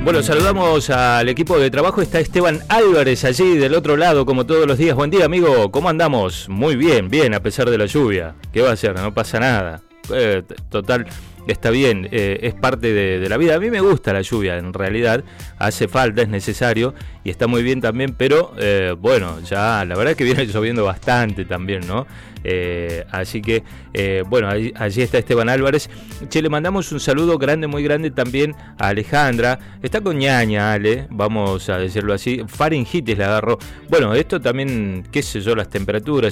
Bueno, saludamos al equipo de trabajo. Está Esteban Álvarez allí del otro lado, como todos los días. Buen día, amigo. ¿Cómo andamos? Muy bien, bien, a pesar de la lluvia. ¿Qué va a hacer? No pasa nada. Total, está bien. Es parte de la vida. A mí me gusta la lluvia, en realidad. Hace falta, es necesario. Y está muy bien también, pero bueno, ya la verdad es que viene lloviendo bastante también, ¿no? Así que, bueno, allí está Esteban Álvarez. Che, le mandamos un saludo grande, muy grande también a Alejandra. Está con ñaña, Ale, vamos a decirlo así. Faringitis le agarró. Bueno, esto también, qué sé yo, las temperaturas.